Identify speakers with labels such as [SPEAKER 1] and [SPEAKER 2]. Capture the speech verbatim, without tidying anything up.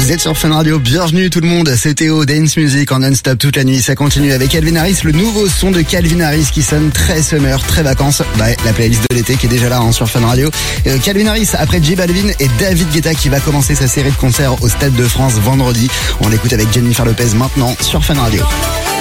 [SPEAKER 1] Vous êtes sur Fun Radio, bienvenue tout le monde, c'est Théo, Dance Music en non-stop toute la nuit, ça continue avec Calvin Harris, le nouveau son de Calvin Harris qui sonne très summer, très vacances, bah, la playlist de l'été qui est déjà là hein, sur Fun Radio. Euh, Calvin Harris après J Balvin et David Guetta qui va commencer sa série de concerts au Stade de France vendredi. On l'écoute avec Jennifer Lopez maintenant sur Fun Radio.